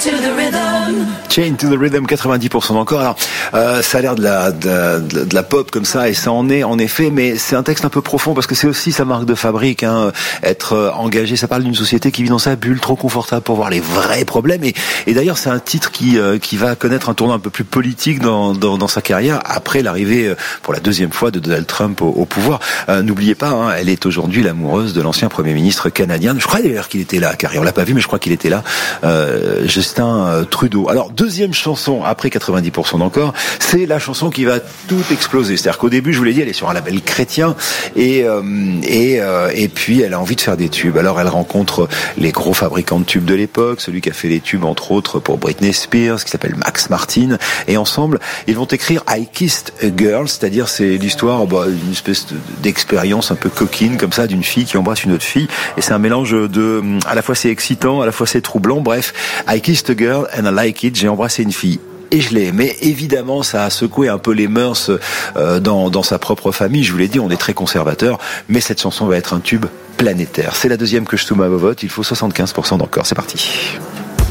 Chain to the Rhythm, 90% encore. Alors, ça a l'air de la pop comme ça, et ça en est en effet, mais c'est un texte un peu profond parce que c'est aussi sa marque de fabrique, hein, être engagé. Ça parle d'une société qui vit dans sa bulle, trop confortable pour voir les vrais problèmes. Et d'ailleurs, c'est un titre qui va connaître un tournant un peu plus politique dans sa carrière après l'arrivée pour la deuxième fois de Donald Trump au pouvoir. N'oubliez pas, hein, elle est aujourd'hui l'amoureuse de l'ancien Premier ministre canadien. Je crois d'ailleurs qu'il était là, car on l'a pas vu, mais je crois qu'il était là. Justin Trudeau. Alors, deuxième chanson, après 90% d'encore, c'est la chanson qui va tout exploser. C'est-à-dire qu'au début, je vous l'ai dit, elle est sur un label chrétien, et puis elle a envie de faire des tubes. Alors, elle rencontre les gros fabricants de tubes de l'époque, celui qui a fait les tubes, entre autres, pour Britney Spears, qui s'appelle Max Martin, et ensemble, ils vont écrire I Kissed a Girl, c'est-à-dire c'est l'histoire d'une espèce d'expérience un peu coquine, comme ça, d'une fille qui embrasse une autre fille, et c'est un mélange à la fois c'est excitant, à la fois c'est troublant. Bref, I kissed a girl and I like it, j'ai embrassé une fille et je l'ai aimée. Évidemment, ça a secoué un peu les mœurs dans sa propre famille. Je vous l'ai dit, on est très conservateur, mais cette chanson va être un tube planétaire. C'est la deuxième que je soumets à vos votes. Il faut 75% d'encore. C'est parti.